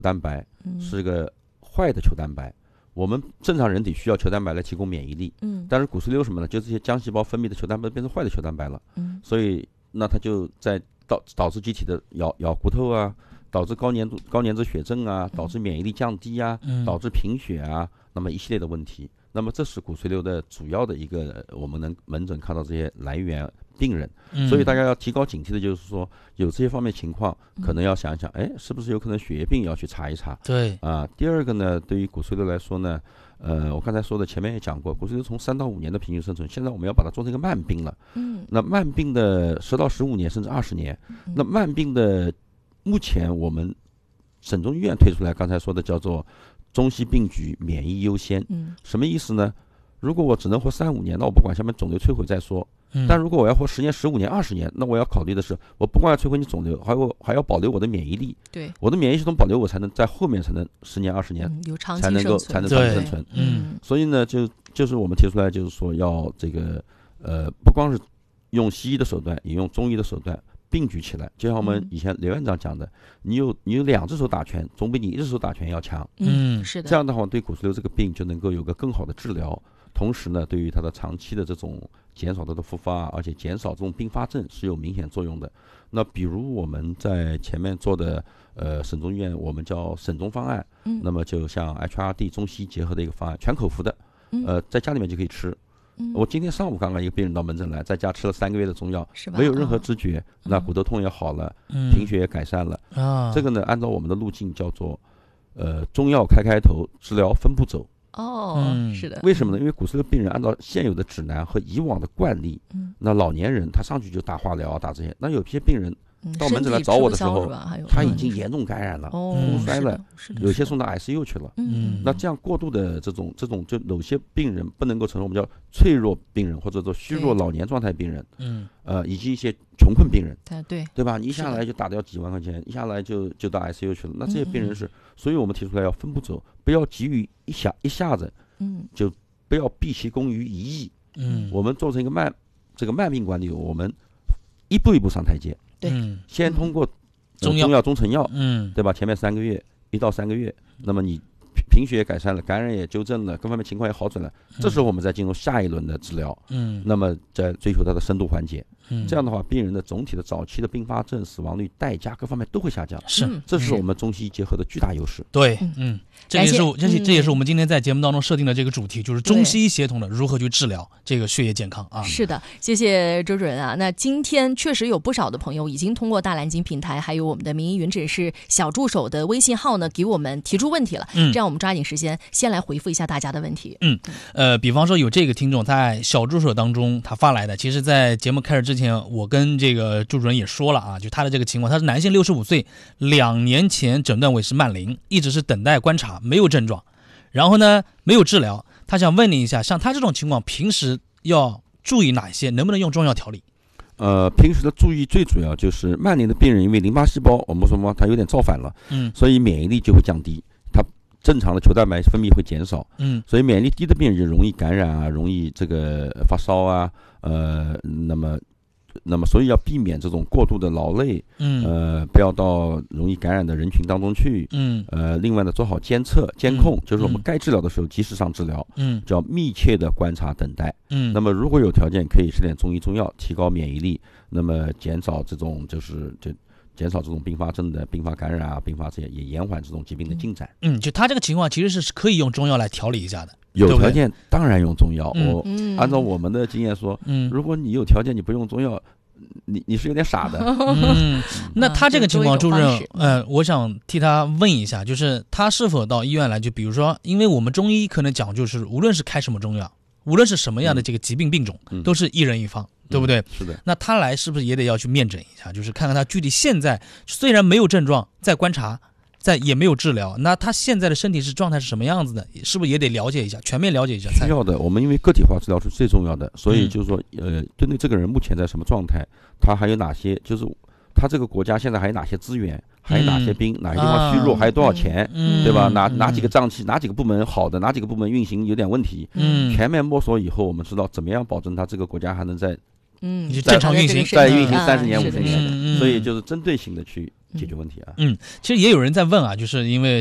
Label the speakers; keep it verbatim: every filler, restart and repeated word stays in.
Speaker 1: 蛋白是个坏的球蛋白。我们正常人体需要球蛋白来提供免疫力，嗯，但是骨髓瘤什么呢？就这些浆细胞分泌的球蛋白变成坏的球蛋白了，嗯，所以那它就在导导致机体的咬咬骨头啊，导致高粘度高粘质血症啊，导致免疫力降低啊，嗯，导致贫血啊，那么一系列的问题。那么这是骨髓瘤的主要的一个我们能门诊看到这些来源病人，嗯，所以大家要提高警惕的就是说有这些方面情况，可能要想一想，哎，是不是有可能血液病要去查一查？
Speaker 2: 对
Speaker 1: 啊。第二个呢，对于骨髓瘤来说呢，呃，我刚才说的前面也讲过，骨髓瘤从三到五年的平均生存，现在我们要把它做成一个慢病了，嗯，那慢病的十到十五年甚至二十年，嗯，那慢病的目前我们省中医院推出来，刚才说的叫做中西并举，免疫优先，嗯，什么意思呢？如果我只能活三五年，那我不管下面肿瘤摧毁再说。嗯，但如果我要活十年、十五年、二十年，那我要考虑的是，我不光要摧毁你肿瘤，还有还要保留我的免疫力。
Speaker 3: 对，
Speaker 1: 我的免疫系统保留，我才能在后面才能十年、二十年，
Speaker 3: 嗯，有长期
Speaker 1: 才能够才能长期生存。
Speaker 2: 嗯，
Speaker 1: 所以呢，就就是我们提出来，就是说要这个呃，不光是用西医的手段，也用中医的手段并举起来。就像我们以前刘院长讲的，嗯，你有你有两只手打拳，总比你一只手打拳要强。
Speaker 3: 嗯，是的。
Speaker 1: 这样的话，对骨髓瘤这个病就能够有个更好的治疗。同时呢，对于它的长期的这种减少它的复发，而且减少这种并发症是有明显作用的。那比如我们在前面做的呃省中医院，我们叫省中方案，嗯，那么就像 H R D 中西结合的一个方案，全口服的，呃，在家里面就可以吃。嗯，我今天上午刚刚一个病人到门诊来，在家吃了三个月的中药，没有任何知觉，哦，那骨头痛也好了，嗯，贫血也改善了。啊，这个呢，按照我们的路径叫做呃中药开开头，治疗分步走。
Speaker 3: 哦，嗯，是的。
Speaker 1: 为什么呢？因为骨髓瘤病人按照现有的指南和以往的惯例，嗯，那老年人他上去就打化疗打这些，那有些病人到门诊来找我的时候，嗯，他已经严重感染了，
Speaker 3: 哦，
Speaker 1: 骨衰了，有些送到 I C U 去了。嗯，那这样过度的这种这种，就有些病人不能够承受，我们叫脆弱病人或者说虚弱老年状态病人，嗯，呃，以及一些穷困病人，
Speaker 3: 对
Speaker 1: 对吧？你一下来就打掉几万块钱，一下来就就到 I C U 去了，那这些病人是，嗯，所以我们提出来要分步走，不要急于一下一下子，嗯，就不要毕其功于一役，嗯，我们做成一个慢这个慢病管理，我们一步一步上台阶。
Speaker 3: 对，
Speaker 1: 先通过中药、中药、中成药，嗯，对吧？前面三个月，一到三个月，那么你贫血也改善了，感染也纠正了，各方面情况也好转了，这时候我们再进入下一轮的治疗，嗯，那么再追求它的深度缓解，嗯，这样的话，病人的总体的早期的并发症、死亡率、代价各方面都会下降，
Speaker 2: 是，
Speaker 1: 这是我们中西医结合的巨大优势。
Speaker 2: 对，嗯，这也是这是这也是我们今天在节目当中设定的这个主题，就是中西医协同的如何去治疗这个血液健康啊。
Speaker 3: 是的，谢谢周主任啊。那今天确实有不少的朋友已经通过大蓝鲸平台，还有我们的名医云诊室小助手的微信号呢，给我们提出问题了。嗯，这样我们抓紧时间先来回复一下大家的问题。
Speaker 2: 嗯，呃，比方说有这个听众在小助手当中他发来的，其实在节目开始之前，我跟这个周主任也说了啊，就他的这个情况，他是男性，六十五岁，两年前诊断为是慢龄，一直是等待观察，没有症状，然后呢没有治疗。他想问你一下，像他这种情况，平时要注意哪些？能不能用中药调理？
Speaker 1: 呃，平时的注意最主要就是慢龄的病人，因为淋巴细胞我们说嘛，它有点造反了，嗯，所以免疫力就会降低，它正常的球蛋白分泌会减少，嗯，所以免疫力低的病人就容易感染啊，容易这个发烧啊，呃，那么。那么，所以要避免这种过度的劳累，嗯，呃，不要到容易感染的人群当中去，嗯，呃，另外呢，做好监测、监控，嗯，就是我们该治疗的时候及时上治疗，嗯，叫密切的观察等待，嗯，那么如果有条件，可以吃点中医中药，提高免疫力，那么减少这种就是就。减少这种并发症的并发感染啊，并发这些也延缓这种疾病的进展。
Speaker 2: 嗯，就他这个情况其实是可以用中药来调理一下的。
Speaker 1: 有条件当然用中药。嗯、我、嗯、按照我们的经验说，嗯，如果你有条件你不用中药，你你是有点傻的。
Speaker 2: 嗯，那他这个情况，周主任，呃，我想替他问一下，就是他是否到医院来？就比如说，因为我们中医可能讲究是，无论是开什么中药，无论是什么样的这个疾病病种，嗯、都是一人一方。对不对、嗯？
Speaker 1: 是的。
Speaker 2: 那他来是不是也得要去面诊一下，就是看看他具体现在虽然没有症状，在观察，在也没有治疗，那他现在的身体是状态是什么样子的？是不是也得了解一下，全面了解一下？
Speaker 1: 需要的。我们因为个体化治疗是最重要的，所以就是说，嗯、呃，针对这个人目前在什么状态，他还有哪些，就是他这个国家现在还有哪些资源，还有哪些兵，嗯、哪些地方虚弱，啊、还有多少钱，嗯、对吧？哪哪几个脏器，哪几个部门好的，哪几个部门运行有点问题，嗯，全面摸索以后，我们知道怎么样保证他这个国家还能在
Speaker 3: 嗯，
Speaker 2: 就正常运行，
Speaker 1: 在运行三十年、
Speaker 3: 啊、
Speaker 1: 五十年的，
Speaker 2: 嗯、
Speaker 1: 所以就是针对性的去解决问题啊。
Speaker 2: 嗯，其实也有人在问啊，就是因为